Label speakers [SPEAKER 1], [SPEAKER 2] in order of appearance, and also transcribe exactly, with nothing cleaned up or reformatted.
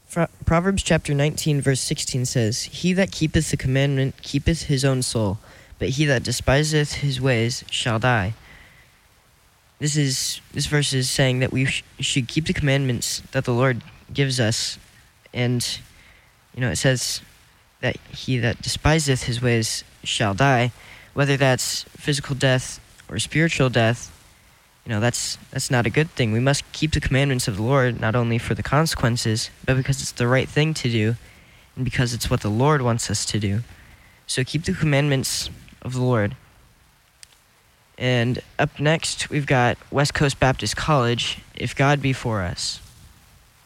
[SPEAKER 1] Pro- Proverbs chapter nineteen, verse sixteen says, "He that keepeth the commandment keepeth his own soul, but he that despiseth his ways shall die." This is this verse is saying that we sh- should keep the commandments that the Lord gives us, and you know it says that he that despiseth his ways shall die, whether that's physical death or spiritual death. You know that's that's not a good thing. We must keep the commandments of the Lord, not only for the consequences, but because it's the right thing to do, and because it's what the Lord wants us to do. So keep the commandments of the Lord. And up next, we've got West Coast Baptist College, "If God Be For Us."